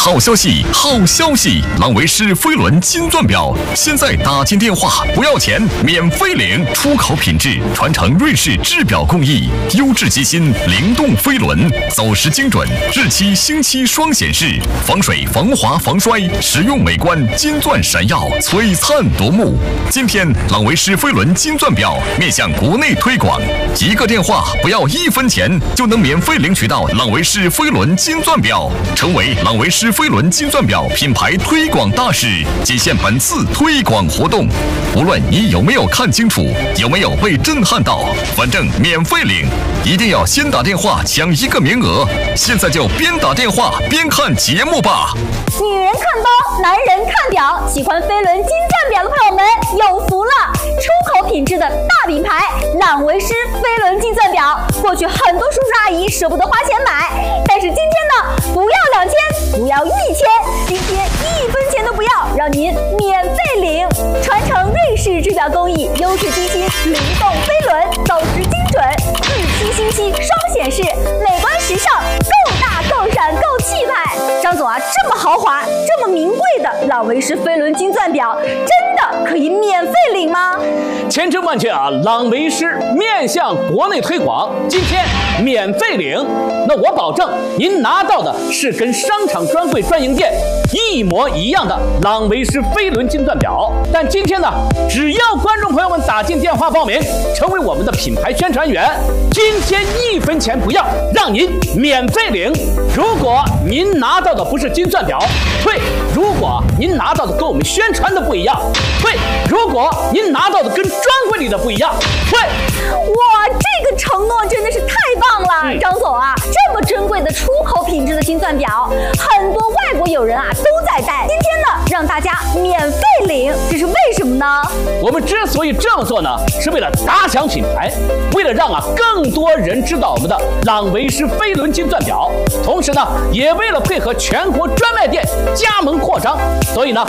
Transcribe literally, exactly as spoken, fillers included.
好消息，好消息！朗维诗飞轮金钻表现在打进电话不要钱，免费领，出口品质，传承瑞士制表工艺，优质机芯，灵动飞轮，走时精准，日期星期双显示，防水、防滑、防摔，实用美观，金钻闪耀，璀璨夺目。今天朗维诗飞轮金钻表面向国内推广，一个电话不要一分钱就能免费领取到朗维诗飞轮金钻表，成为朗维诗飞轮金钻表品牌推广大使，仅限本次推广活动。无论你有没有看清楚，有没有被震撼到，反正免费领，一定要先打电话抢一个名额。现在就边打电话边看节目吧。 女人看包，男人看表，喜欢飞轮金钻表的朋友们有福了！出口品质的大品牌朗维诗飞轮金钻表，过去很多叔叔阿姨舍不得花钱买，但是今天呢，不要两千，不要一千，今天一分钱都不要，让您免费领。传承瑞士制表工艺，优质机芯，灵动飞轮，走时精准，日期星期双显示，美观时尚，够大够闪够气派。张总啊，这么豪华，这么名贵的朗维诗飞轮金钻表，真的可以免费领吗？ 千真万确啊！朗维诗面向国内推广，今天免费领。那我保证，您拿到的是跟商场专柜专营店一模一样的朗维诗飞轮金钻表。但今天呢，只要观众朋友们打进电话报名，成为我们的品牌宣传员，今天一分钱不要，让您免费领。如果您拿到的不是金钻表，退；如果您拿到的跟我们宣传的不一样，退；如果您拿到的跟专柜里的不一样，退。 哇，这个承诺真的是太棒了，嗯、张总啊，这么珍贵的出口品质的金钻表，很多外国友人啊都在戴。今天呢，让大家免费领，这是为什么呢？ 我们之所以这么做呢，是为了打响品牌，为了让啊更多人知道我们的朗维诗飞轮金钻表，同时呢，也为了配合全国专卖店加盟扩张，所以呢，